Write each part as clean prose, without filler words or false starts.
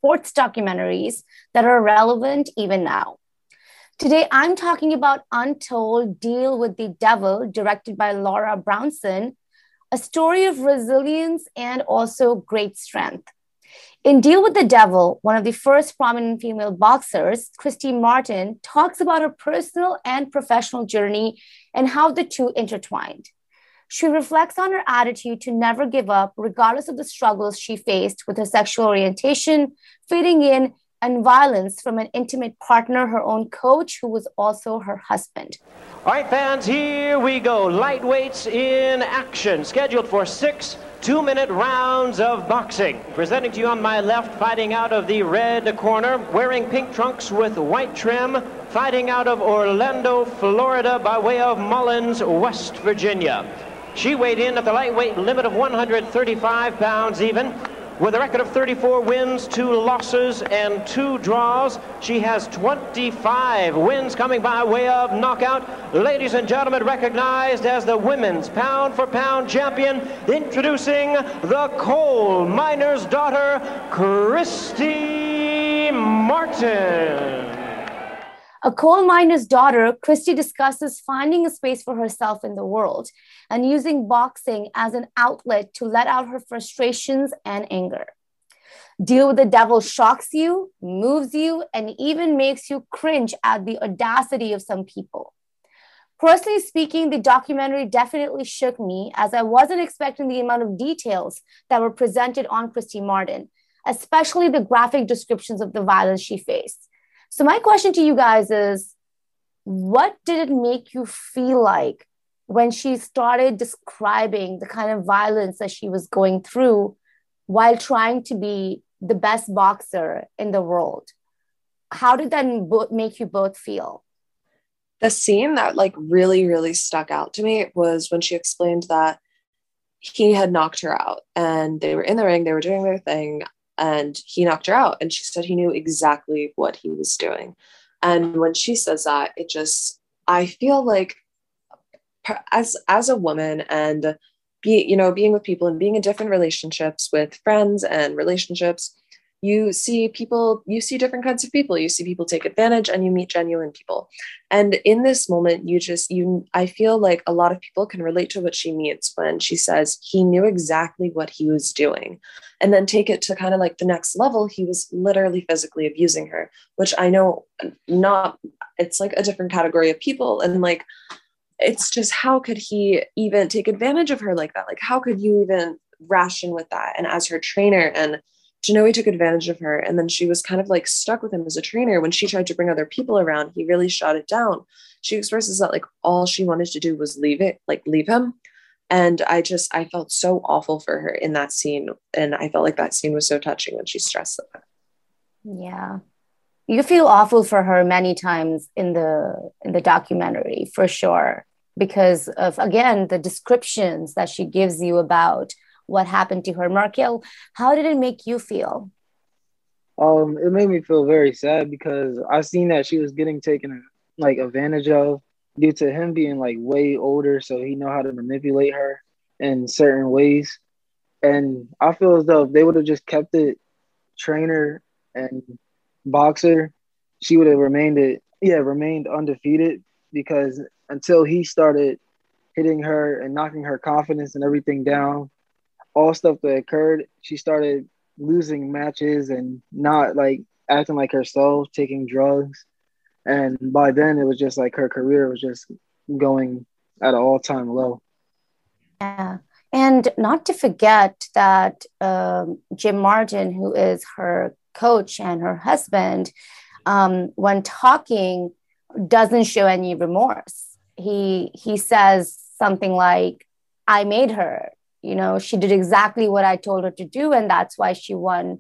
sports documentaries that are relevant even now. Today, I'm talking about Untold Deal with the Devil, directed by Laura Brownson, a story of resilience and also great strength. In Deal with the Devil, one of the first prominent female boxers, Christy Martin, talks about her personal and professional journey and how the two intertwined. She reflects on her attitude to never give up, regardless of the struggles she faced with her sexual orientation, fitting in, and violence from an intimate partner, her own coach, who was also her husband. All right, fans, here we go. Lightweights in action, scheduled for 6 two-minute rounds of boxing. Presenting to you on my left, fighting out of the red corner, wearing pink trunks with white trim, fighting out of Orlando, Florida, by way of Mullins, West Virginia. She weighed in at the lightweight limit of 135 pounds even. With a record of 34 wins, 2 losses, and 2 draws, she has 25 wins coming by way of knockout. Ladies and gentlemen, recognized as the women's pound-for-pound champion, introducing the coal miner's daughter, Christy Martin. A coal miner's daughter, Christy discusses finding a space for herself in the world and using boxing as an outlet to let out her frustrations and anger. Deal with the Devil shocks you, moves you, and even makes you cringe at the audacity of some people. Personally speaking, the documentary definitely shook me, as I wasn't expecting the amount of details that were presented on Christy Martin, especially the graphic descriptions of the violence she faced. So my question to you guys is, what did it make you feel like when she started describing the kind of violence that she was going through while trying to be the best boxer in the world? How did that make you both feel? The scene that really, really stuck out to me was when she explained that he had knocked her out and they were in the ring, they were doing their thing, and he knocked her out. And she said he knew exactly what he was doing. And when she says that, I feel like as a woman and being with people and being in different relationships with friends and relationships, you see different kinds of people. You see people take advantage and you meet genuine people. And in this moment, I feel like a lot of people can relate to what she means when she says he knew exactly what he was doing. And then take it to kind of like the next level. He was literally physically abusing her, which I know it's like a different category of people. And like, it's just, how could he even take advantage of her like that? Like, how could you even ration with that? And as her trainer, and to know he took advantage of her, and then she was kind of like stuck with him as a trainer. When she tried to bring other people around, he really shot it down. She expresses that like all she wanted to do was leave him. And I felt so awful for her in that scene. And I felt like that scene was so touching when she stressed that. Yeah. You feel awful for her many times in the documentary, for sure, because of, again, the descriptions that she gives you about what happened to her. Markel, how did it make you feel? It made me feel very sad because I seen that she was getting taken advantage of due to him being like way older, so he know how to manipulate her in certain ways. And I feel as though if they would have just kept it trainer and boxer, she would have remained undefeated, because until he started hitting her and knocking her confidence and everything down, all stuff that occurred, she started losing matches and not like acting like herself, taking drugs. And by then it was just like her career was just going at an all-time low. Yeah. And not to forget that Jim Martin, who is her coach and her husband, when talking, doesn't show any remorse. He says something like, I made her, she did exactly what I told her to do, and that's why she won,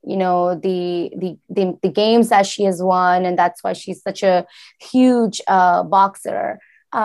the games that she has won, and that's why she's such a huge boxer.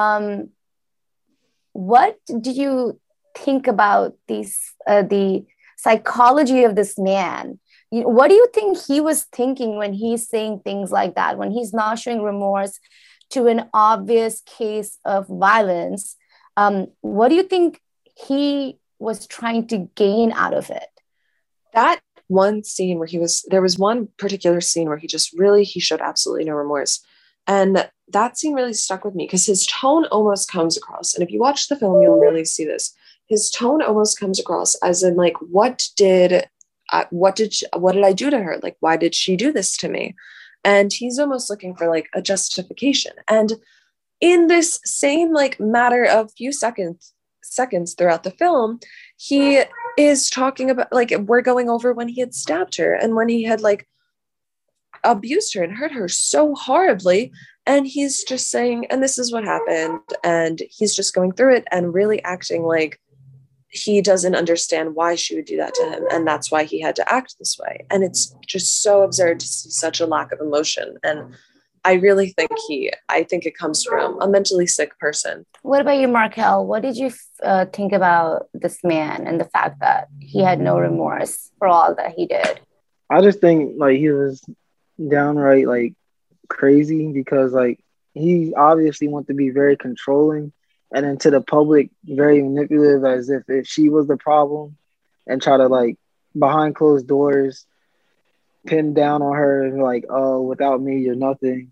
What did you think about the psychology of this man? What do you think he was thinking when he's saying things like that, when he's not showing remorse to an obvious case of violence? What do you think he was trying to gain out of it? That one scene where there was one particular scene where he showed absolutely no remorse. And that scene really stuck with me because his tone almost comes across. And if you watch the film, you'll really see this. His tone almost comes across as in like, what did I do to her? Like, why did she do this to me? And he's almost looking for like a justification. And in this same like matter of few seconds throughout the film, he is talking about like, we're going over when he had stabbed her and when he had like abused her and hurt her so horribly. And he's just saying, and this is what happened. And he's just going through it and really acting like he doesn't understand why she would do that to him. And that's why he had to act this way. And it's just so absurd to see such a lack of emotion. And I really think it comes from a mentally sick person. What about you, Markel? What did you think about this man and the fact that he had no remorse for all that he did? I just think like he was downright like crazy because like he obviously wanted to be very controlling and then to the public very manipulative, as if she was the problem, and try to like behind closed doors pin down on her and like, oh, without me you're nothing.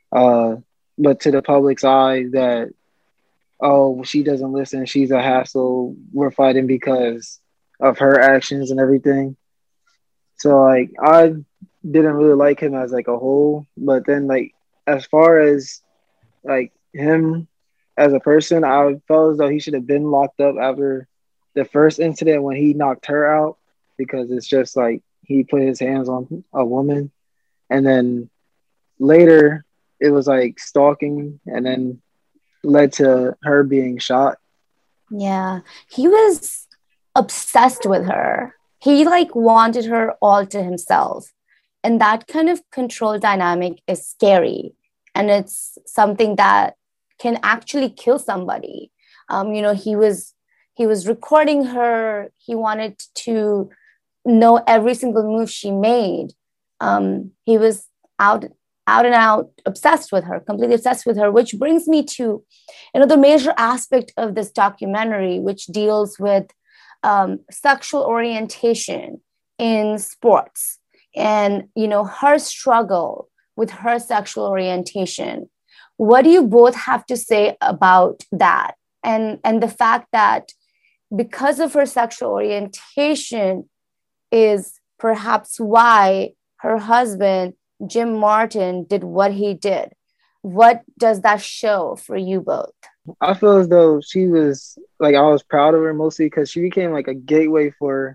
But to the public's eye that, oh, she doesn't listen, she's a hassle, we're fighting because of her actions and everything. So like I didn't really like him as like a whole, but then like as far as like him as a person, I felt as though he should have been locked up after the first incident when he knocked her out, because it's just like he put his hands on a woman, and then later it was like stalking and then led to her being shot. Yeah, he was obsessed with her. He like wanted her all to himself. And that kind of control dynamic is scary. And it's something that can actually kill somebody. He was recording her. He wanted to know every single move she made. He was out and out obsessed with her, completely obsessed with her, which brings me to the major aspect of this documentary, which deals with sexual orientation in sports, and her struggle with her sexual orientation. What do you both have to say about that, and the fact that because of her sexual orientation is perhaps why her husband Jim Martin did what he did? What does that show for you both? I feel as though she was like, I was proud of her mostly because she became like a gateway for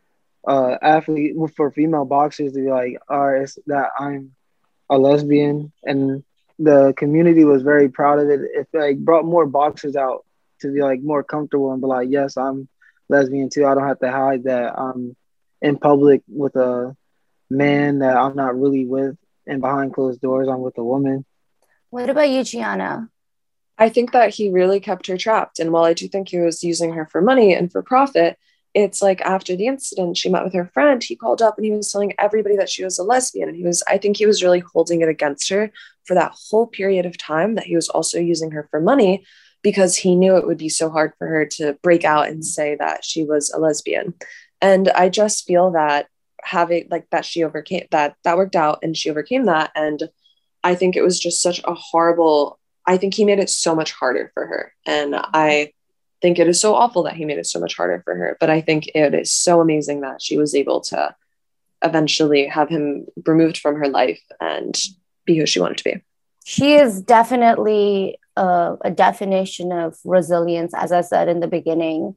for female boxers to be like, all right, it's that I'm a lesbian, and the community was very proud of it. It like brought more boxers out to be like more comfortable and be like, yes, I'm lesbian too. I don't have to hide that I'm in public with a man that I'm not really with, and behind closed doors I'm with a woman. What about you, Gianna? I think that he really kept her trapped. And while I do think he was using her for money and for profit, it's like after the incident, she met with her friend, he called up and he was telling everybody that she was a lesbian. And I think he was really holding it against her for that whole period of time, that he was also using her for money, because he knew it would be so hard for her to break out and say that she was a lesbian. And I just feel that having like that, she overcame that worked out and she overcame that. And I think it was just such a horrible, I think he made it so much harder for her. And I think it is so awful that he made it so much harder for her. But I think it is so amazing that she was able to eventually have him removed from her life and be who she wanted to be. She is definitely a definition of resilience, as I said in the beginning.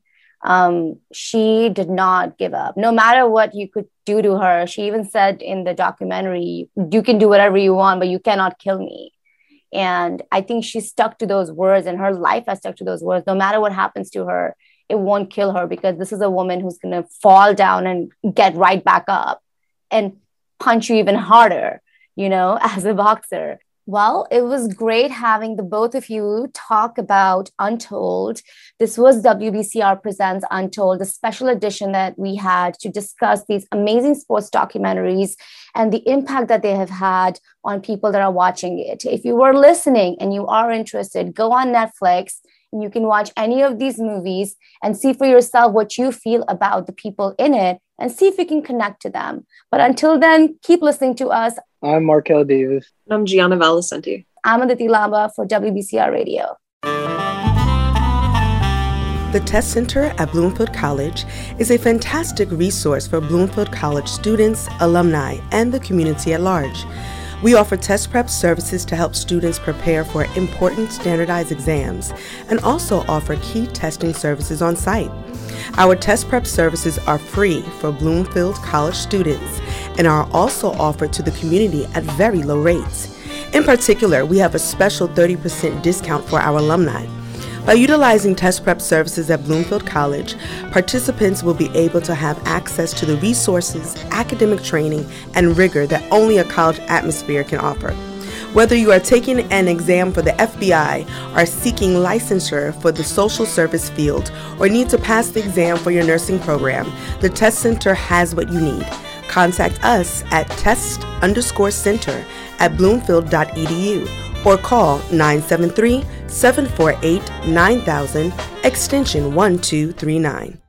She did not give up, no matter what you could do to her. She even said in the documentary, you can do whatever you want, but you cannot kill me. And I think she stuck to those words, and her life has stuck to those words. No matter what happens to her, it won't kill her, because this is a woman who's going to fall down and get right back up and punch you even harder, as a boxer. Well, it was great having the both of you talk about Untold. This was WBCR Presents Untold, the special edition that we had to discuss these amazing sports documentaries and the impact that they have had on people that are watching it. If you were listening and you are interested, go on Netflix and you can watch any of these movies and see for yourself what you feel about the people in it and see if we can connect to them. But until then, keep listening to us. I'm Markel Davis. I'm Gianna Valicenti. I'm Aditi Lamba for WBCR Radio. The Test Center at Bloomfield College is a fantastic resource for Bloomfield College students, alumni, and the community at large. We offer test prep services to help students prepare for important standardized exams and also offer key testing services on site. Our test prep services are free for Bloomfield College students and are also offered to the community at very low rates. In particular, we have a special 30% discount for our alumni. By utilizing test prep services at Bloomfield College, participants will be able to have access to the resources, academic training, and rigor that only a college atmosphere can offer. Whether you are taking an exam for the FBI, are seeking licensure for the social service field, or need to pass the exam for your nursing program, the Test Center has what you need. Contact us at test_center@bloomfield.edu or call 973-748-9000 extension 1239.